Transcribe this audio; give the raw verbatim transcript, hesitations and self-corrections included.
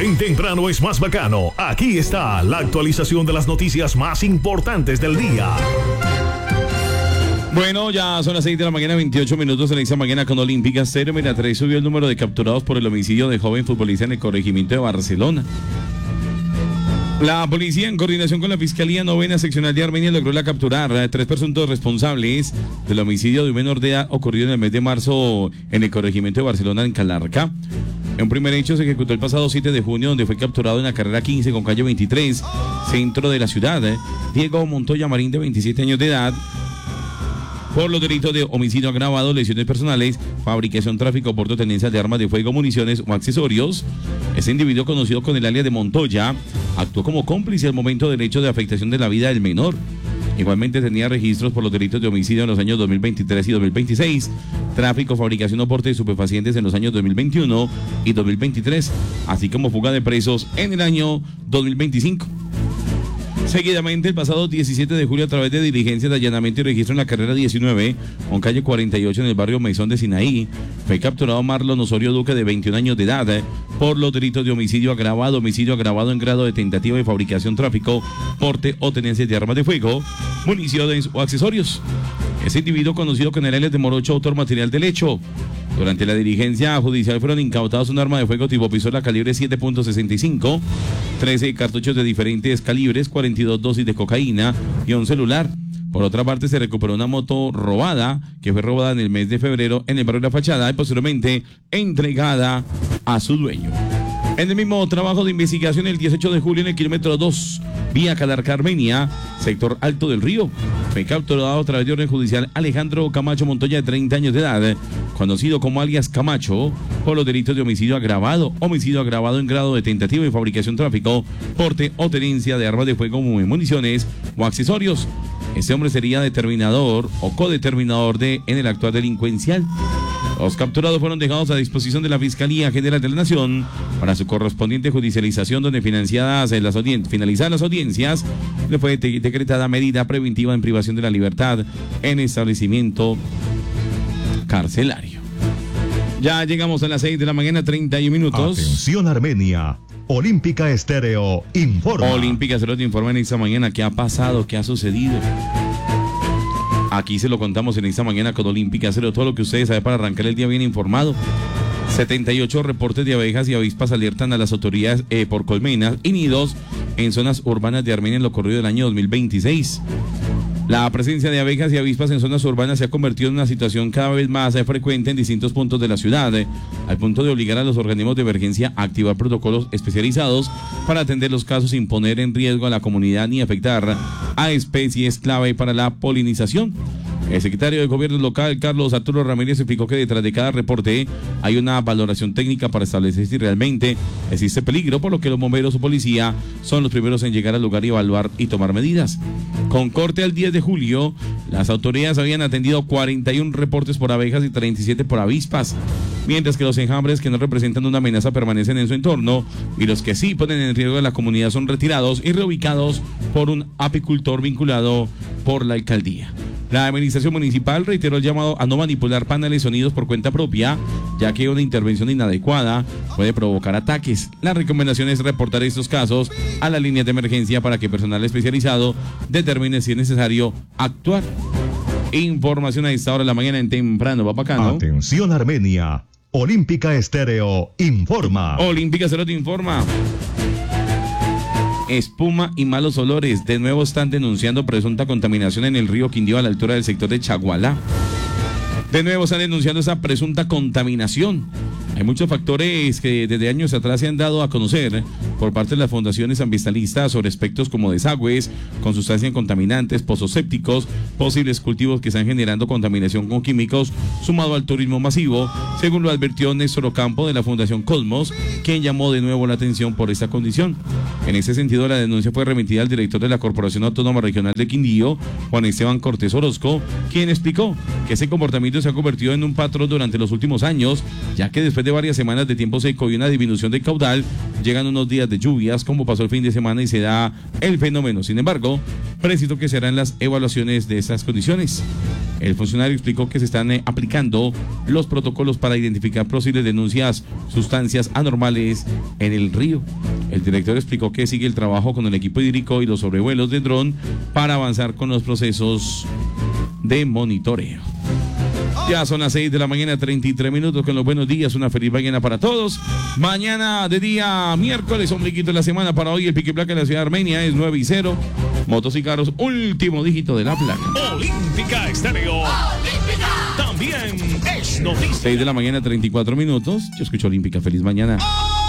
En Temprano es más bacano. Aquí está la actualización de las noticias más importantes del día. Bueno, ya son las seis de la mañana, veintiocho minutos en esta mañana con Olímpica Estéreo. Mira, tres subió el número de capturados por el homicidio de joven futbolista en el corregimiento de Barcelona. La policía, en coordinación con la Fiscalía Novena Seccional de Armenia, logró la capturar a tres presuntos responsables del homicidio de un menor de edad ocurrido en el mes de marzo en el corregimiento de Barcelona, en Calarca. En un primer hecho se ejecutó el pasado siete de junio, donde fue capturado en la carrera quince con calle veintitrés, centro de la ciudad, Diego Montoya Marín, de veintisiete años de edad, por los delitos de homicidio agravado, lesiones personales, fabricación, tráfico, porte o tenencia de armas de fuego, municiones o accesorios. Este individuo, conocido con el alias de Montoya, actuó como cómplice al momento del hecho de afectación de la vida del menor. Igualmente tenía registros por los delitos de homicidio en los años dos mil veintitrés y dos mil veintiséis, tráfico, fabricación o porte de estupefacientes en los años dos mil veintiuno y dos mil veintitrés, así como fuga de presos en el año dos mil veinticinco. Seguidamente, el pasado diecisiete de julio, a través de diligencias de allanamiento y registro en la carrera diecinueve, con calle cuarenta y ocho en el barrio Mesón de Sinaí, fue capturado Marlon Osorio Duque, de veintiún años de edad, por los delitos de homicidio agravado, homicidio agravado en grado de tentativa de fabricación, tráfico, porte o tenencia de armas de fuego, municiones o accesorios. Ese individuo, conocido con el alias de Morocho, autor material del hecho. Durante la diligencia judicial fueron incautados un arma de fuego tipo pistola calibre siete punto sesenta y cinco, trece cartuchos de diferentes calibres, cuarenta y dos dosis de cocaína y un celular. Por otra parte, se recuperó una moto robada, que fue robada en el mes de febrero en el barrio de La Fachada y posteriormente entregada a su dueño. En el mismo trabajo de investigación, el dieciocho de julio, en el kilómetro dos, vía Calarca Armenia, sector Alto del Río, fue capturado a través de orden judicial Alejandro Camacho Montoya, de treinta años de edad, conocido como alias Camacho, por los delitos de homicidio agravado, homicidio agravado en grado de tentativa de fabricación, tráfico, porte o tenencia de armas de fuego, municiones o accesorios. Este hombre sería determinador o codeterminador de en el actuar delincuencial. Los capturados fueron dejados a disposición de la Fiscalía General de la Nación para su correspondiente judicialización, donde financiadas en las audien- finalizadas las audiencias, le fue de- decretada medida preventiva en privación de la libertad en establecimiento carcelario. Ya llegamos a las seis de la mañana, treinta y un minutos. Atención, Armenia. Olímpica Estéreo informa. Olímpica Estéreo te informa en esta mañana qué ha pasado, qué ha sucedido. Aquí se lo contamos en esta mañana con Olímpica Estéreo, todo lo que ustedes saben para arrancar el día bien informado. setenta y ocho reportes de abejas y avispas alertan a las autoridades eh, por colmenas y nidos en zonas urbanas de Armenia en lo corrido del año dos mil veintiséis. La presencia de abejas y avispas en zonas urbanas se ha convertido en una situación cada vez más eh, frecuente en distintos puntos de la ciudad, eh, al punto de obligar a los organismos de emergencia a activar protocolos especializados para atender los casos sin poner en riesgo a la comunidad ni afectar a especies clave para la polinización. El secretario de Gobierno local, Carlos Arturo Ramírez, explicó que detrás de cada reporte hay una valoración técnica para establecer si realmente existe peligro, por lo que los bomberos o policía son los primeros en llegar al lugar y evaluar y tomar medidas. Con corte al diez de julio, las autoridades habían atendido cuarenta y uno reportes por abejas y treinta y siete por avispas, mientras que los enjambres que no representan una amenaza permanecen en su entorno y los que sí ponen en riesgo a la comunidad son retirados y reubicados por un apicultor vinculado por la alcaldía. La administración municipal reiteró el llamado a no manipular paneles sonidos por cuenta propia, ya que una intervención inadecuada puede provocar ataques. La recomendación es reportar estos casos a las líneas de emergencia para que personal especializado determine si es necesario actuar. Información a esta hora de la mañana en Temprano, va bacano. Atención, Armenia. Olímpica Estéreo informa. Olímpica Estéreo te informa. Espuma y malos olores. De nuevo están denunciando presunta contaminación en el río Quindío a la altura del sector de Chagualá. De nuevo están denunciando esa presunta contaminación. Hay muchos factores que desde años atrás se han dado a conocer por parte de las fundaciones ambientalistas sobre aspectos como desagües, con sustancias contaminantes, pozos sépticos, posibles cultivos que están generando contaminación con químicos, sumado al turismo masivo, según lo advirtió Néstor Ocampo de la Fundación Cosmos, quien llamó de nuevo la atención por esta condición. En ese sentido, la denuncia fue remitida al director de la Corporación Autónoma Regional de Quindío, Juan Esteban Cortés Orozco, quien explicó que ese comportamiento se ha convertido en un patrón durante los últimos años, ya que después de varias semanas de tiempo seco y una disminución del caudal, llegan unos días de lluvias, como pasó el fin de semana, y se da el fenómeno. Sin embargo, preciso que serán las evaluaciones de esas condiciones. El funcionario explicó que se están eh, aplicando los protocolos para identificar posibles denuncias, sustancias anormales en el río. El director explicó que sigue el trabajo con el equipo hídrico y los sobrevuelos de dron para avanzar con los procesos de monitoreo. Ya son las seis de la mañana, treinta y tres minutos, con los buenos días. Una feliz mañana para todos. Mañana de día miércoles, ombliguito de la semana para hoy. El pique placa de la ciudad de Armenia es nueve y cero. Motos y carros, último dígito de la placa. Olímpica Estéreo. Olímpica. También es noticia. seis de la mañana, treinta y cuatro minutos. Yo escucho Olímpica. Feliz mañana.